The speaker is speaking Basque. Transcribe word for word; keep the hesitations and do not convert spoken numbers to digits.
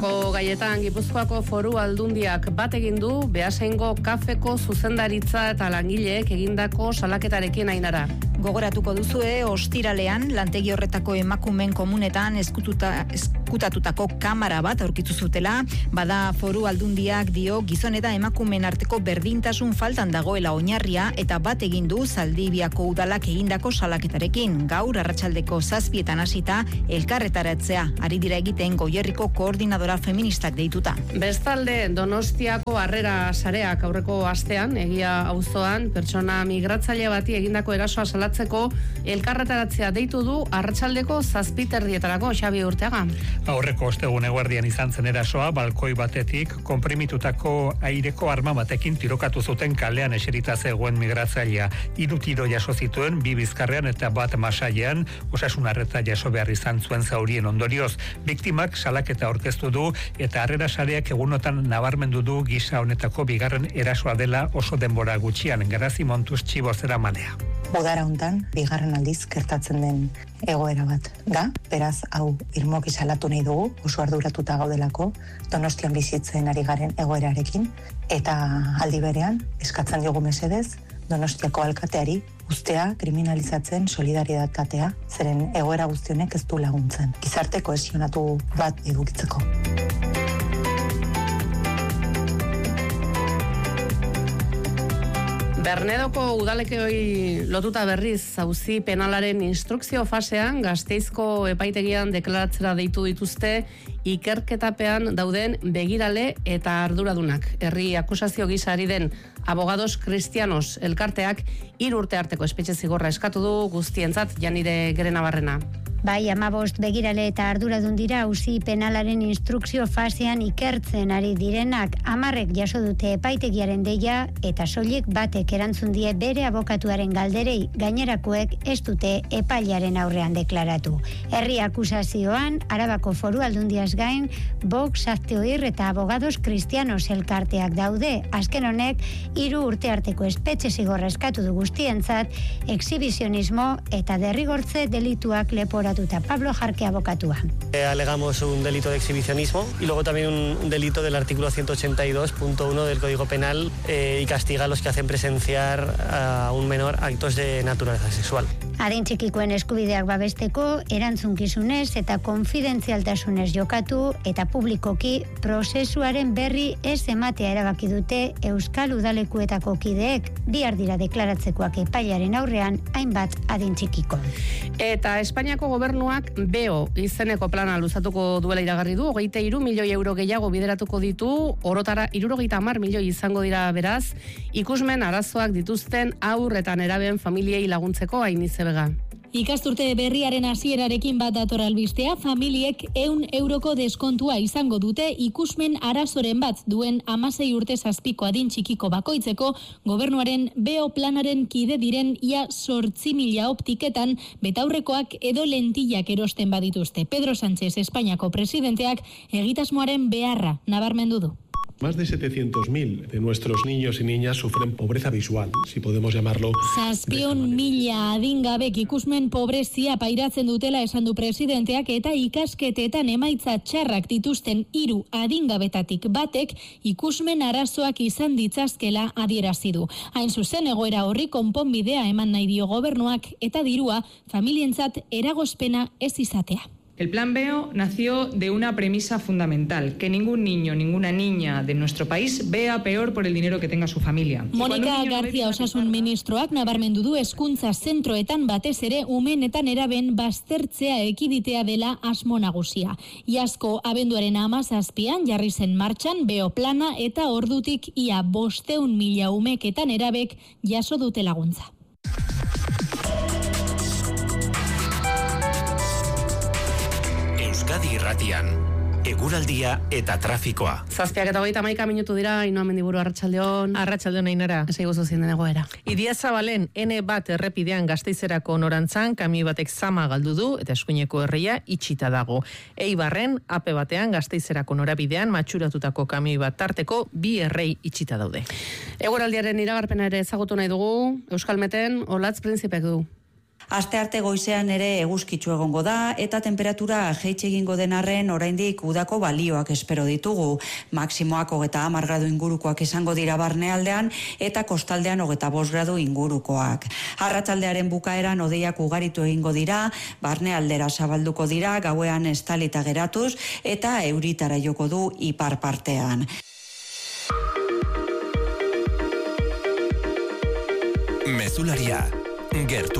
Gaietan Gipuzkoako Foru Aldundiak bat egin du Beasaingo kafeko zuzendaritza eta langileek egindako salaketarekin Ainara. Gogoratuko duzue, ostiralean lantegi horretako emakumeen komunetan eskututa, eskutatutako kamera bat aurkitu zutela, bada Foru Aldundiak dio gizon eta emakumeen arteko berdintasun faltan dagoela oinarria eta bat egin du Zaldibiako udalak egindako salaketarekin. Gaur arratsaldeko zazpietan hasita elkarretaratzea ari dira egiten Goierriko koordinadora feministak deituta. Bestalde, Donostiako Harrera sareak aurreko astean, egia auzoan, pertsona migratzaile bati egindako erasoa salatzeko elkarretaratzea deitu du arratsaldeko zazpiterdietarako. Xabi Urteaga. Aurreko ostegun eguerdian izan zen erasoa, balkoi batetik konprimitutako aireko arma batekin tirokatu zuten kalean eserita zegoen migratzailea. Hiru tiro jaso zituen, bi bizkarrean eta bat masailean, osasun arreta jaso behar izan zuen zaurien ondorioz. Biktimak salaketa aurkeztu du eta Harrera sareak egunotan nabarmendu du gisa honetako bigarren erasoa dela oso denbora gutxian. Garazi Montuz Txibo zeramanea. Udara hontan bigarren aldiz gertatzen den egoera bat da, beraz hau irmoki salatu nahi dugu, oso arduratuta gaudelako Donostian bizitzen ari garen egoerarekin, eta aldi berean eskatzen diogu mesedez Donostiako alkateari ustea kriminalizatzen solidaritatea, zeren egoera guztionek ez du laguntzen. Gizarte kohesionatu bat edukitzeko. Bernedoko udalekeoi lotuta berriz auzi penalaren instrukzio fasean Gasteizko epaitegian deklaratzera deitu dituzte ikerketapean dauden begirale eta arduradunak. Herri akusazio gisa ari den Abogados Cristianos elkarteak hiru urte arteko espetxe zigorra eskatu du guztientzat. Janire Gerenabarrena. Bai, hamabost begirale eta arduradun dira auzi penalaren instrukzio fasean ikertzen ari direnak. Hamarrek jaso dute epaitegiaren deia eta soilik batek erantzun die bere abokatuaren galderei, gainerakoek ez dute epailearen aurrean deklaratu. Herri akusazioan Arabako Foru Aldundiaz gain Vox, Azteoir eta Abogados Cristianos elkarteak daude. Azken honek hiru urte arteko espetxe zigorra eskatu du guztientzat, exhibizionismo eta derrigortze delituak lepora. Pablo Jarque, abocatua. Eh, alegamos un delito de exhibicionismo y luego también un delito del artículo ciento ochenta y dos punto uno del Código Penal eh, y castiga a los que hacen presenciar a un menor actos de naturaleza sexual. Adin txikikoen eskubideak babesteko, erantzunkizunez eta konfidentzialtasunez jokatu eta publikoki prozesuaren berri ez ematea erabaki dute Euskal Udalekuetako kideek, bihar dira deklaratzekoak epailearen aurrean hainbat adin txikiko. Eta Espainiako gobernuak Beo izeneko plana luzatuko duela iragarri du, hogeita hiru milioi euro gehiago bideratuko ditu, orotara hirurogeita hamar milioi izango dira beraz, ikusmen arazoak dituzten haur eta neraben familiei laguntzeko. Ainize Bega. Ikasturte berriaren hasierarekin bat dator albistea, familiek ehun euroko deskontua izango dute ikusmen arazoren bat duen hamasei urte zazpiko adin txikiko bakoitzeko gobernuaren Beo planaren kide diren ia zortzi mila optiketan betaurrekoak edo lentillak erosten badituzte. Pedro Sánchez, Espainiako presidenteak, egitasmoaren beharra nabarmendu du. Más de setecientos mil de nuestros niños y niñas sufren pobreza visual, si podemos llamarlo. Zazpion mila adingabek ikusmen pobrezia pairatzen dutela esan du presidenteak eta ikasketetan emaitza txarrak dituzten hiru adingabetatik batek ikusmen arazoak izan ditzazkela adierazi du. Hain zuzen egoera horri konponbidea eman nahi dio gobernuak eta dirua familientzat eragozpena ez izatea. El Plan Beo nació de una premisa fundamental, que ningún niño, ninguna niña de nuestro país vea peor por el dinero que tenga su familia. Monika García Osasun ministroak nabarmendu du hezkuntza zentroetan batez ere umen eta neraben baztertzea ekiditea dela asmo nagusia. Iazko abenduaren hamazazpian jarri zen martxan Beo plana eta ordutik ia bosteun mila umek eta nerabek jaso dute laguntza. Euskadi Irratian, eguraldia eta trafikoa. Zazpiak eta hogeita hamaika minutu dira, Ainhoa Mendiburu, arratsaldeon. Arratsaldeon, Ainara. Ez eguzu zien den egoera. Idiazabalen N bat errepidean Gasteizerako norantzan, kami batek zama galdu du eta eskuineko erreia itxita dago. Eibarren, ape batean Gasteizerako norabidean matxuratutako kami bat tarteko bi errei itxita daude. Eguraldiaren iragarpena ere ezagutu nahi dugu, Euskalmeten Olatz Printzipek du. Astearte goizean ere eguzkitsu egongo da eta temperatura jaitsi egingo den arren oraindik udako balioak espero ditugu. Maximoak hogeita hamar gradu ingurukoak izango dira barnealdean eta kostaldean hogeita bost gradu ingurukoak. Arratsaldearen bukaeran hodeiak ugaritu egingo dira, barnealdera zabalduko dira, gauean estalita geratuz eta euritara joko du ipar partean. Mezularia, gertu